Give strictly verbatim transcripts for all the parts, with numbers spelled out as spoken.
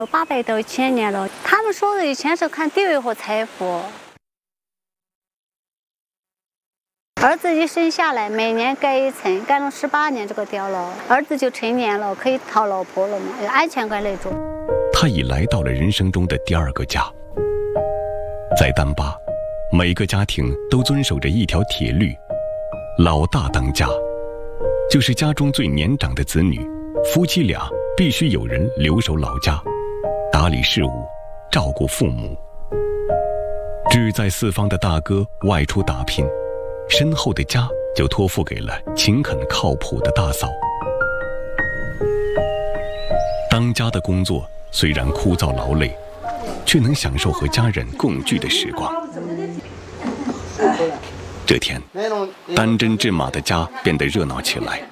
八百多一千年了。他们说的以前是看地位和财富。儿子一生下来，每年盖一层，盖了十八年这个碉楼，儿子就成年了，可以讨老婆了嘛，有安全感那种。 他已来到了人生中的第二个家。在丹巴，每个家庭都遵守着一条铁律：老大当家，就是家中最年长的子女，夫妻俩必须有人留守老家，打理事务，照顾父母。志在四方的大哥外出打拼，身后的家就托付给了勤恳靠谱的大嫂。当家的工作虽然枯燥劳累，却能享受和家人共聚的时光。这天，丹针制马的家变得热闹起来。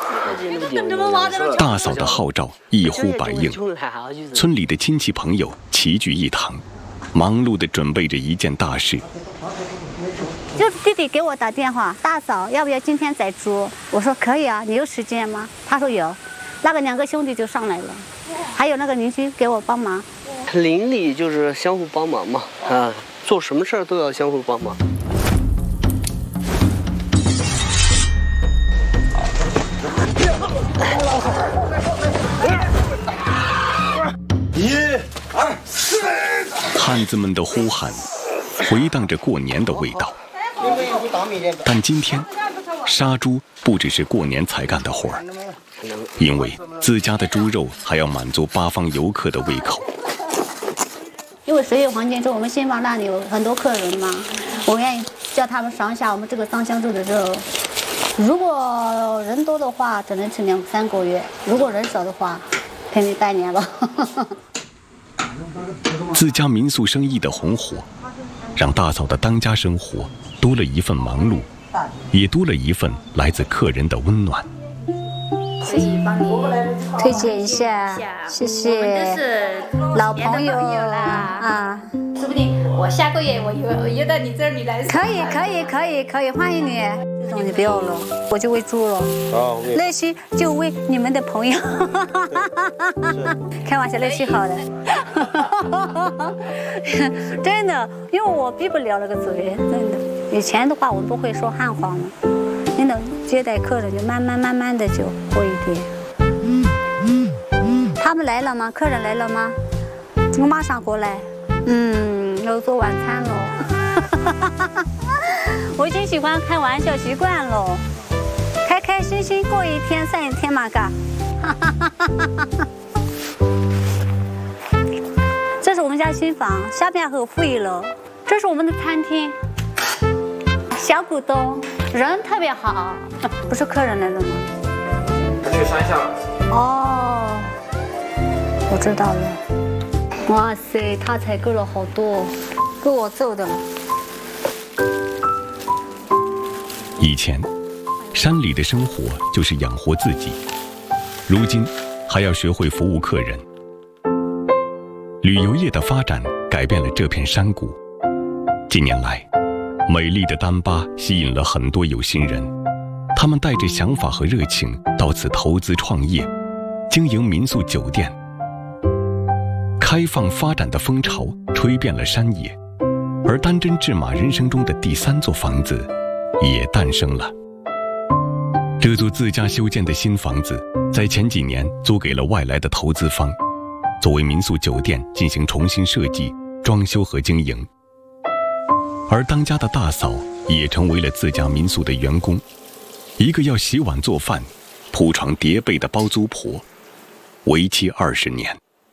大嫂的号召一呼百应，村里的亲戚朋友齐聚一堂，忙碌地准备着一件大事。 就是弟弟给我打电话，大嫂要不要今天宰猪？我说可以啊，你有时间吗？他说有。那个两个兄弟就上来了，还有那个邻居给我帮忙。 邻里就是相互帮忙嘛，啊，做什么事儿都要相互帮忙。 一、二、三。 汉子们的呼喊回荡着过年的味道。但今天，杀猪不只是过年才干的活儿，因为自家的猪肉还要满足八方游客的胃口。 因为十月黄金周，我们新房那里有很多客人嘛，我愿意叫他们尝一下我们这个藏香猪的肉。如果人多的话，只能吃两三个月；如果人少的话，肯定半年了。 自家民宿生意的红火，让大嫂的当家生活多了一份忙碌，也多了一份来自客人的温暖。 可以帮你推荐一下，谢谢。我们都是老朋友了啊，说不定我下个月我约约到你这儿，你来。可以可以可以可以，欢迎你。这种你不要了，我就喂猪了。哦，那些就喂你们的朋友。开玩笑，那些好的。真的，因为我闭不了那个嘴，真的。以前的话，我们不会说汉话了。真的接待客人就慢慢慢慢的就会一点。嗯嗯嗯。他们来了吗？客人来了吗？我马上过来。嗯，要做晚餐了。我已经喜欢开玩笑习惯了，开开心心过一天算一天嘛，嘎。这是我们家新房，下边还有负一楼。这是我们的餐厅。小股东人特别好，不是客人来了吗？ 他去山下了。 哦，我知道了。哇塞，他采购了好多，给我做的。 以前，山里的生活就是养活自己，如今还要学会服务客人。旅游业的发展改变了这片山谷。近年来，美丽的丹巴吸引了很多有心人，他们带着想法和热情到此投资创业，经营民宿酒店。开放发展的风潮吹遍了山野，而丹针制马人生中的第三座房子也诞生了。这座自家修建的新房子，在前几年租给了外来的投资方，作为民宿酒店进行重新设计、装修和经营。而当家的大嫂也成为了自家民宿的员工，一个要洗碗做饭、铺床叠被的包租婆，为期二十年。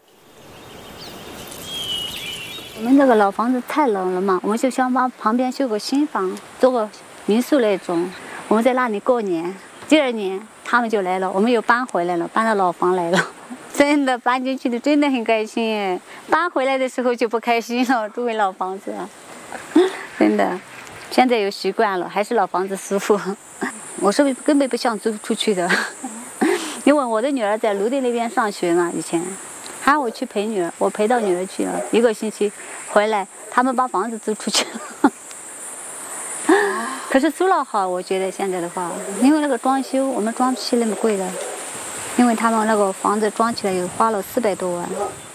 我们这个老房子太冷了嘛，我们就想把旁边修个新房，做个民宿那种。我们在那里过年，第二年他们就来了，我们又搬回来了，搬到老房来了。真的搬进去的真的很开心哎，搬回来的时候就不开心了，住回老房子。真的，现在又习惯了，还是老房子舒服。我是根本不想租出去的，因为我的女儿在泸定那边上学嘛，以前喊我去陪女儿，我陪到女儿去了，一个星期回来，他们把房子租出去了。可是租了好，我觉得现在的话，因为那个装修我们装不起那么贵的，因为他们那个房子装起来也花了四百多万。